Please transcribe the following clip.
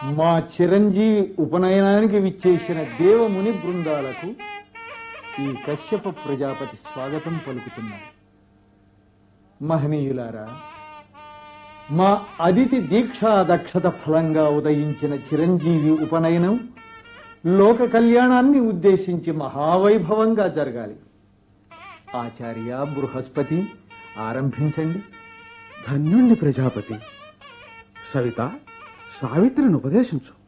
మా చిరంజీవి ఉపనయనానికి విచ్చేసిన దేవముని బృందాలకు ఈ కశ్యప ప్రజాపతి స్వాగతం పలుకుతున్నారు. మహనీయులారా, మా అదితి దీక్షా దక్షత ఫలంగా ఉదయించిన చిరంజీవి ఉపనయనం లోక కళ్యాణాన్ని ఉద్దేశించి మహావైభవంగా జరగాలి. ఆచార్య బృహస్పతి, ఆరంభించండి. ధన్యుణ్ణి ప్రజాపతి. సవిత, సావిత్రిని ఉపదేశించు.